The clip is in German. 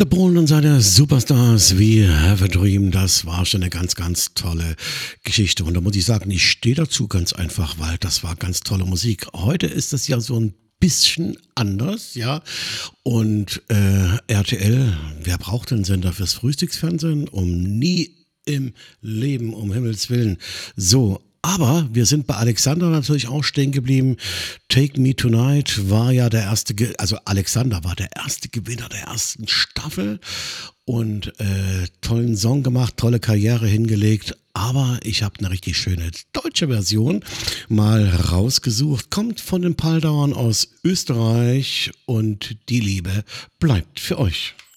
Dieter Bohlen und seine Superstars wie Have a Dream, das war schon eine ganz, ganz tolle Geschichte. Und da muss ich sagen, ich stehe dazu ganz einfach, weil das war ganz tolle Musik. Heute ist das ja so ein bisschen anders, ja. Und RTL, wer braucht den Sender fürs Frühstücksfernsehen? Nie im Leben, um Himmels Willen. So, aber wir sind bei Alexander natürlich auch stehen geblieben. Take Me Tonight war ja der erste, also Alexander war der erste Gewinner der ersten Staffel und tollen Song gemacht, tolle Karriere hingelegt. Aber ich habe eine richtig schöne deutsche Version mal rausgesucht. Kommt von den Paldauern aus Österreich und die Liebe bleibt für euch.